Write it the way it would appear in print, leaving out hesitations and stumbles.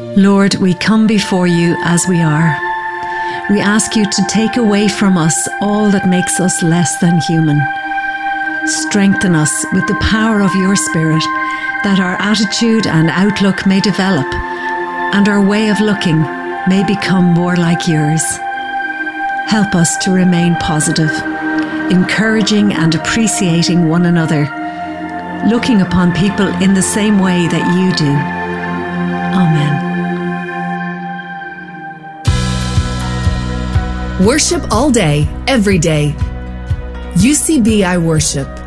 Lord, we come before you as we are. We ask you to take away from us all that makes us less than human. Strengthen us with the power of your Spirit, that our attitude and outlook may develop, and our way of looking may become more like yours. Help us to remain positive, encouraging and appreciating one another, looking upon people in the same way that you do. Amen. Worship all day, every day. UCBI Worship.